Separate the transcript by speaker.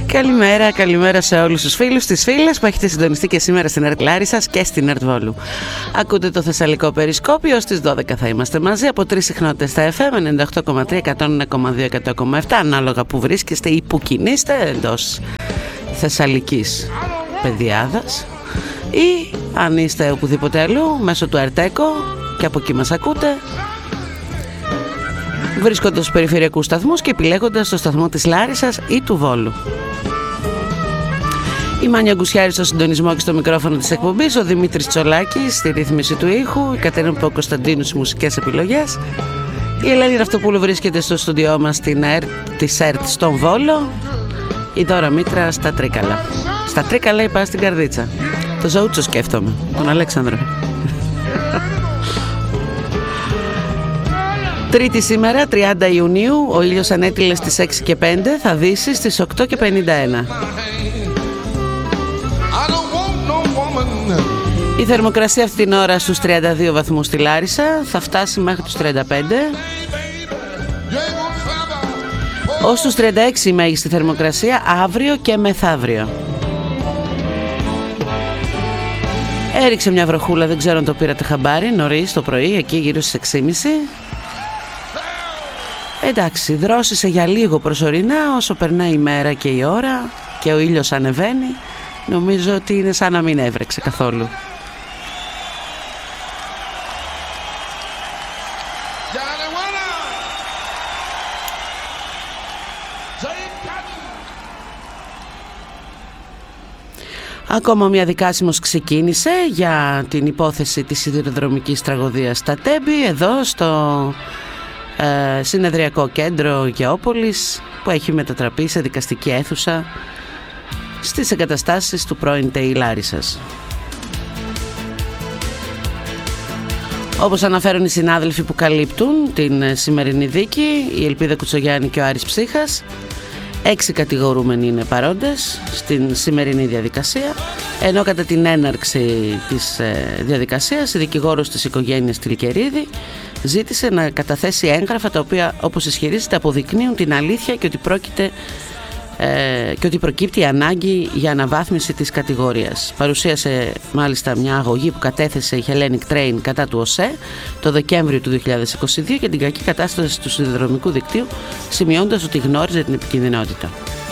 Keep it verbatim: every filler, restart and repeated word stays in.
Speaker 1: Καλημέρα, καλημέρα σε όλους τους φίλους, τις φίλες που έχετε συντονιστεί και σήμερα στην ΕΡΤ Λάρισσας και στην ΕΡΤ Βόλου. Ακούτε το Θεσσαλικό Περισκόπιο, στις δώδεκα θα είμαστε μαζί από τρεις συχνότητες στα εφ εμ, ενενήντα οκτώ κόμμα τρία, εκατόν ένα κόμμα δύο, εκατό κόμμα επτά, ανάλογα που βρίσκεστε ή που κινείστε εντός Θεσσαλικής πεδιάδας, ή αν είστε οπουδήποτε αλλού μέσω του ΕΡΤΕΚΟ και από εκεί μας ακούτε, βρίσκοντας στους περιφερειακούς σταθμούς και επιλέγοντας το σταθμό της Λάρισσας ή του Βόλου. Η Μάνια Γκουσιάρη στο συντονισμό και στο μικρόφωνο της εκπομπής, ο Δημήτρης Τσολάκης στη ρύθμιση του ήχου, η Κατερίνα Παπακοσταντίνου στις μουσικές επιλογές, η Ελένη Ραυτοπούλου βρίσκεται στο στούντιό μας στην ΕΡΤ, της ΕΡΤ στον Βόλο, η Δώρα Μήτρα στα Τρίκαλα. Στα Τρίκαλα είπα στην Καρδίτσα. Το Ζαούτσο σκέφτομαι, τον Αλέξανδρο. Τρίτη σήμερα, τριάντα Ιουνίου, ο ήλιος ανέτειλε στις έξι και πέντε, θα δύσει στις οκτώ και πενήντα ένα. Η θερμοκρασία αυτή την ώρα στους τριάντα δύο βαθμούς στη Λάρισα, θα φτάσει μέχρι τους τριάντα πέντε. Ως τους τριάντα έξι η μέγιστη θερμοκρασία αύριο και μεθαύριο. Έριξε μια βροχούλα, δεν ξέρω αν το πήρατε χαμπάρι, νωρίς το πρωί, εκεί γύρω στις έξι και μισή. Εντάξει, δρόσισε για λίγο προσωρινά, όσο περνάει η μέρα και η ώρα και ο ήλιος ανεβαίνει, νομίζω ότι είναι σαν να μην έβρεξε καθόλου. Ακόμα μια δικάσιμος ξεκίνησε για την υπόθεση της σιδηροδρομικής τραγωδίας στα Τέμπη, εδώ στο ε, συνεδριακό κέντρο Γεώπολης, που έχει μετατραπεί σε δικαστική αίθουσα στις εγκαταστάσεις του πρώην ΤΕΙ Λάρισσας. Όπως αναφέρουν οι συνάδελφοι που καλύπτουν την σημερινή δίκη, η Ελπίδα Κουτσογιάννη και ο Άρης Ψύχας, έξι κατηγορούμενοι είναι παρόντες στην σημερινή διαδικασία, ενώ κατά την έναρξη της διαδικασίας η δικηγόρος της οικογένειας Τιλκερίδη ζήτησε να καταθέσει έγγραφα τα οποία, όπως ισχυρίζεται, αποδεικνύουν την αλήθεια και ότι πρόκειται ε, και ότι προκύπτει ανάγκη για αναβάθμιση της κατηγορίας. Παρουσίασε μάλιστα μια αγωγή που κατέθεσε η Hellenic Train κατά του ΟΣΕ το Δεκέμβριο του δύο χιλιάδες είκοσι δύο για την κακή κατάσταση του σιδηροδρομικού δικτύου, σημειώντας ότι γνώριζε την επικινδυνότητα.